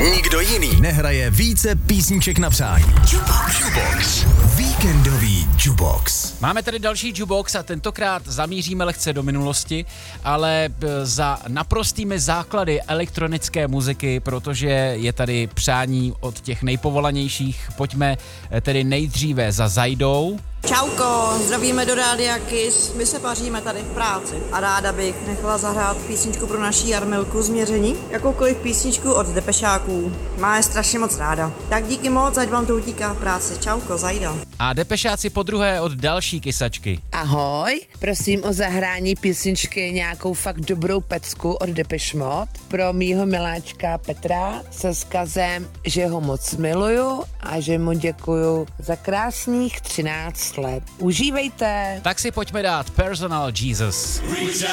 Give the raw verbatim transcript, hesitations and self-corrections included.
Nikdo jiný nehraje více písniček na přání. Jukebox. Jukebox. Víkendový Jukebox. Máme tady další Jukebox a tentokrát zamíříme lehce do minulosti, ale za naprostými základy elektronické muziky, protože je tady přání od těch nejpovolanějších. Pojďme tedy nejdříve za Zajdou. Čauko, zdravíme do Rádia Kiss. My se paříme tady v práci a ráda bych nechala zahrát písničku pro naší Jarmilku Změření. Jakoukoliv písničku od Depešáků. Má je strašně moc ráda. Tak díky moc, ať vám to utíká v práci. Čauko, Zajda. A Depešáci podruhé od další kysačky. Ahoj, prosím o zahrání písničky nějakou fakt dobrou pecku od Depeche Mode pro mýho miláčka Petra se vzkazem, že ho moc miluju a že mu děkuju za krásných třináct let. Užívejte! Tak si pojďme dát Personal Jesus.